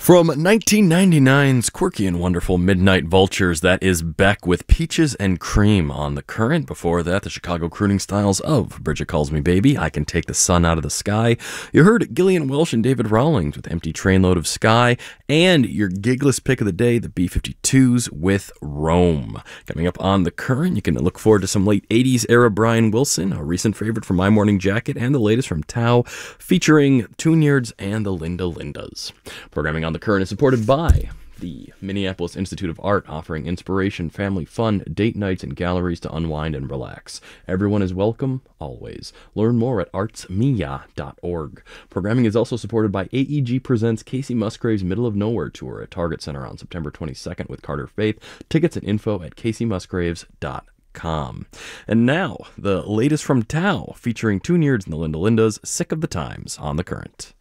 From 1999's quirky and wonderful Midnight Vultures, that is Beck with Peaches and Cream on The Current. Before that, the Chicago crooning styles of Bridget Calls Me Baby, I Can Take the Sun Out of the Sky. You heard Gillian Welsh and David Rawlings with Empty Trainload of Sky, and your gigless pick of the day, the B-52s with Rome. Coming up on The Current, you can look forward to some late 80s era Brian Wilson, a recent favorite from My Morning Jacket, and the latest from Tao, featuring Tune-Yards and the Linda Lindas. Programming on The Current is supported by the Minneapolis Institute of Art, offering inspiration, family fun, date nights, and galleries to unwind and relax. Everyone is welcome, always. Learn more at artsmia.org. Programming is also supported by AEG Presents Casey Musgrave's Middle of Nowhere Tour at Target Center on September 22nd with Carter Faith. Tickets and info at caseymusgraves.com. And now, the latest from Tao, featuring Tune-Yards and the Linda Lindas, Sick of the Times on The Current.